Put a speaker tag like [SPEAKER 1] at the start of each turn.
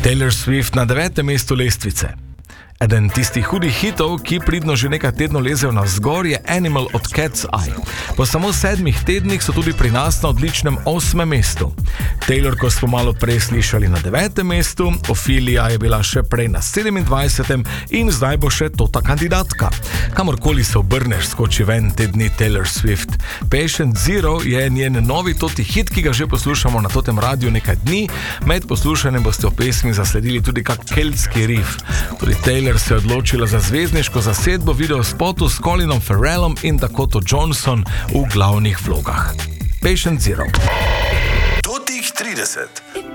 [SPEAKER 1] Taylor Swift na 9. mestu lestvice. Eden tistih hudih hitov, ki pridno že nekaj tednov lezejo navzgor, je Animal od Cat's Eye. Po samo 7 tednih so tudi pri nas na odličnem 8. mestu. Taylor, ko smo malo prej slišali na 9. mestu, Ophelia je bila še prej na 27. in zdaj bo še tota kandidatka. Kamorkoli se obrneš, skoči ven te dni Taylor Swift. Patient Zero je njen novi toti hit, ki ga že poslušamo na totem radiju nekaj dni. Med poslušanjem boste v pesmi zasledili tudi kak keltski riff. Tudi Taylor se je odločila za zvezdniško zasedbo videospotu s Colinom Farrellom in Dakota Johnson v glavnih vlogah. Patient Zero.
[SPEAKER 2] Totih 30.